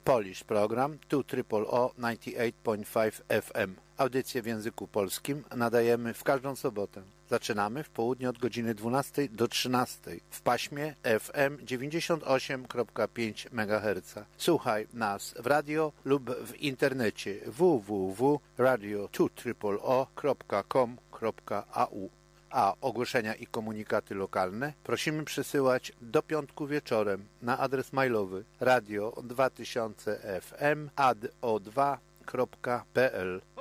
Polish program 2OOO 98.5 FM. Audycję w języku polskim nadajemy w każdą sobotę. Zaczynamy w południe od godziny 12 do 13 w paśmie FM 98,5 MHz. Słuchaj nas w radio lub w internecie www.radio2OOO.com.au. A ogłoszenia i komunikaty lokalne prosimy przysyłać do piątku wieczorem na adres mailowy radio2000fm@o2.pl.